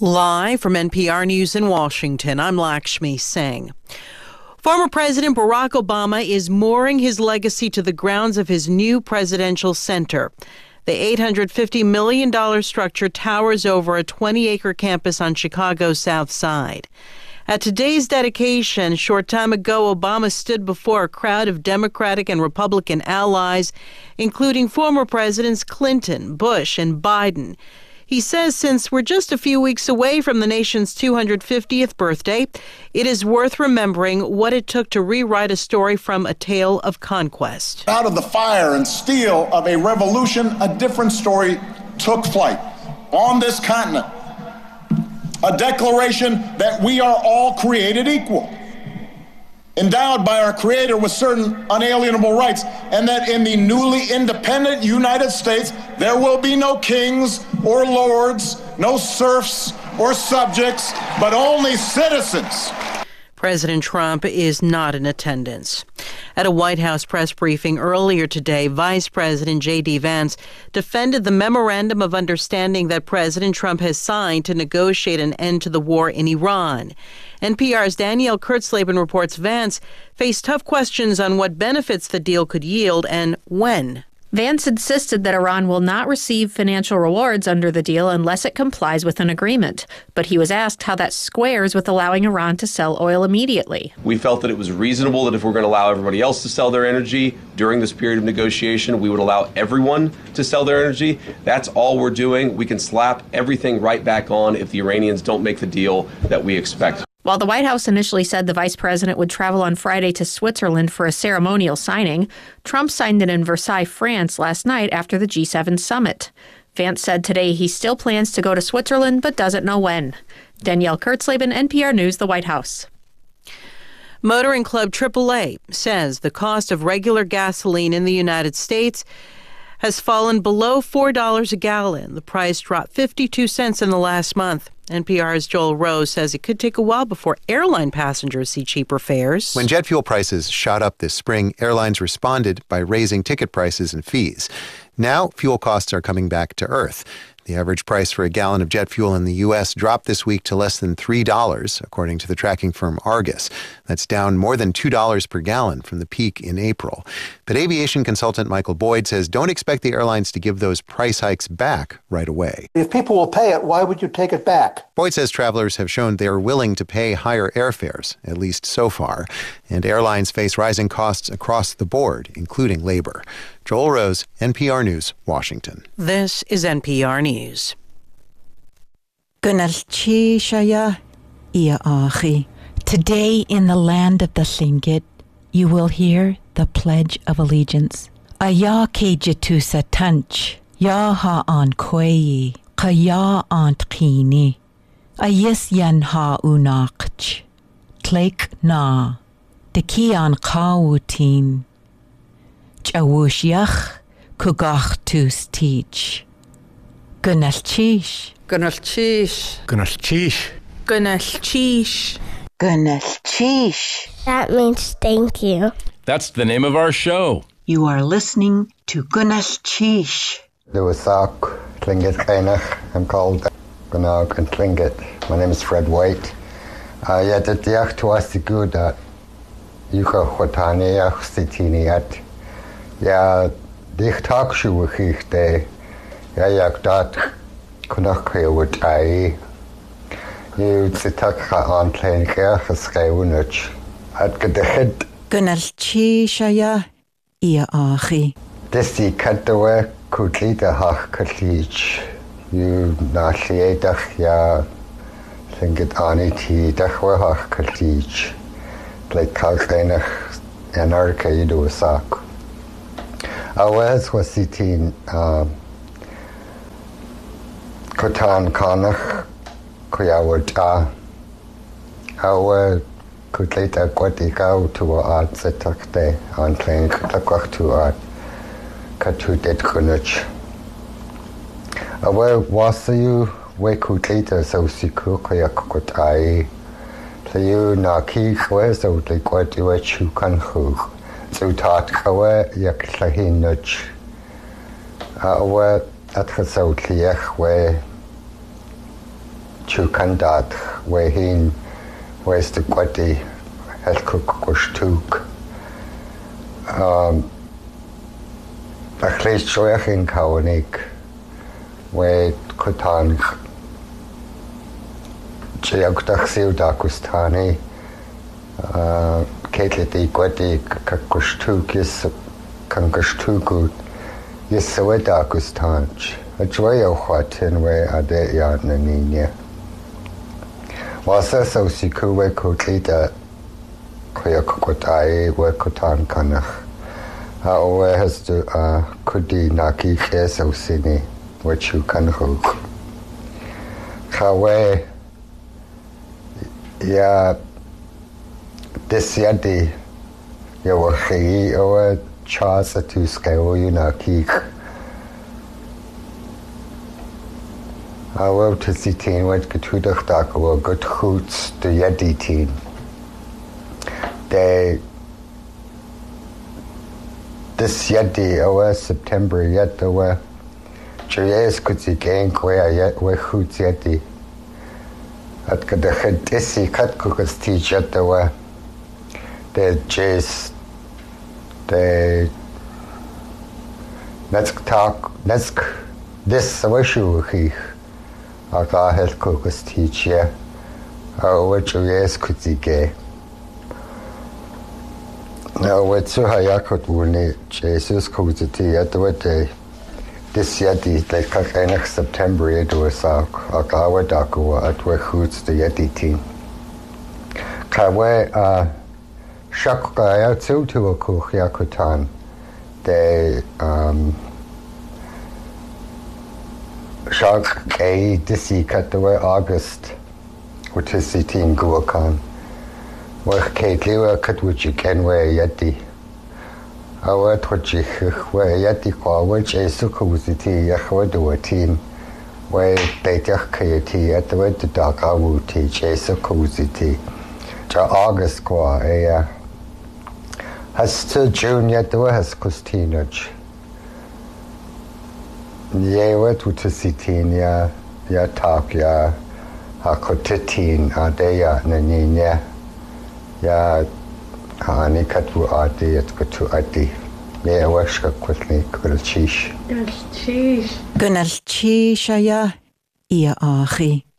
Live from NPR News in Washington, I'm Lakshmi Singh. Former President Barack Obama is mooring his legacy to the grounds of his new presidential center. The $850 million structure towers over a 20-acre campus on Chicago's South Side. At today's dedication, a short time ago, Obama stood before a crowd of Democratic and Republican allies, including former Presidents Clinton, Bush, and Biden. He says since we're just a few weeks away from the nation's 250th birthday, it is worth remembering what it took to rewrite a story from a tale of conquest. Out of the fire and steel of a revolution, a different story took flight on this continent. A declaration that we are all created equal, endowed by our Creator with certain unalienable rights, and that in the newly independent United States, there will be no kings or lords, no serfs or subjects, but only citizens. President Trump is not in attendance. At a White House press briefing earlier today, Vice President J.D. Vance defended the memorandum of understanding that President Trump has signed to negotiate an end to the war in Iran. NPR's Danielle Kurtzleben reports Vance faced tough questions on what benefits the deal could yield and when. Vance insisted that Iran will not receive financial rewards under the deal unless it complies with an agreement. But he was asked how that squares with allowing Iran to sell oil immediately. We felt that it was reasonable that if we're going to allow everybody else to sell their energy during this period of negotiation, we would allow everyone to sell their energy. That's all we're doing. We can slap everything right back on if the Iranians don't make the deal that we expect. While the White House initially said the vice president would travel on Friday to Switzerland for a ceremonial signing, Trump signed it in Versailles, France last night after the G7 summit. Vance said today he still plans to go to Switzerland but doesn't know when. Danielle Kurtzleben, NPR News, the White House. Motoring Club AAA says the cost of regular gasoline in the United States has fallen below $4 a gallon. The price dropped 52 cents in the last month. NPR's Joel Rose says it could take a while before airline passengers see cheaper fares. When jet fuel prices shot up this spring, airlines responded by raising ticket prices and fees. Now, fuel costs are coming back to earth. The average price for a gallon of jet fuel in the U.S. dropped this week to less than $3, according to the tracking firm Argus. That's down more than $2 per gallon from the peak in April. But aviation consultant Michael Boyd says don't expect the airlines to give those price hikes back right away. If people will pay it, why would you take it back? Boyd says travelers have shown they are willing to pay higher airfares, at least so far. And airlines face rising costs across the board, including labor. Joel Rose, NPR News, Washington. This is NPR News. Today in the land of the Tlingit, you will hear the Pledge of Allegiance. Aya kejitusa tunch, ya ha an koyi, kaya ant kini, ayis yan ha unakch, tlek na, deki an kawutin, chawushyach kugach tus teach. Gunalchish. Gunalchish. Gunalchish. Gunalchish. Gunalchish. That means thank you. That's the name of our show. You are listening to Gunalchish. Luasak Tlingit Kainach. I'm called Gunag and Tlingit. My name is Fred White. The diach to us the good that Yuka Hotaniach Sitiniat. Dich talk shu de. Yak dat Kunaka would I. You Sitaka on plain care Skywunich. At get the head. Gunalchishaya ia achi. Desi Katawe Kutlita Hach Katlich. You Nashiedach ya Tlingit Aniti Dachwa Hach Katlich. Like Kalkainach Anarcha Yidu Sak. Awaz was sitting Kotan Kanach Kuyawata. Our Kutlita Quatika to art Setakte on playing Kutakwak to art Katudet Kunich. Our was you way Kutlita so Sikukayak Kutai. Play you Naki West out like what you at Chukanhu. So taught Kawa Yaklahinuch. Our at Hasotliach way Chukandat, Wahin, West the Quati, Helkuk Kushtuk. Achleis Joachim Kawanik, Wade Kutan, Jayagdach Siudakustani, Katleti Quati Kakushtuk, Yes Kankushtuku, Yes Sawedakustanch, a joyo Huatin way Ade Yadnaninia. Was a so siku we kutlita Koyakotai, we Kutan Kanach. Owe has to kudi naki keso sini, which you can hook. Kawe ya this yadi ya wahi owe chasa to scale you naki. I will to see teen went getudach dako good hoots to yadi teen. They this yadi owe September yet owe Jayes could see gang where yet we hoots yadi. At kadached disi katkukas teach yet owe the jays the let's talk let's this wishu he aga health kukas teach ya owe Jayes could see gay. Now, with Suhayakut Wuni, Jesus Kuziti at the day, this yeti, like Kakanach September, it was a Gawadakua at where hoots the yeti team. Kawe, Shakaya to a Kuhyakutan, they, Shak A, Disi Katawe August, which is the team Guakan. Where Kate cut which you can wear yeti. I went what you wear yeti call which a sukuzi yahwadu a team where they take tea at the way to dog I will teach a sukuzi tea. To August qua a has still June yet the way has costinage. Ye went to see teen ya talk ya a cotitin a day ya naninia. Ya hani katwu ati at katu ati. Yeah, washka quickly Gunalchish. Gunalchish aya ia achi.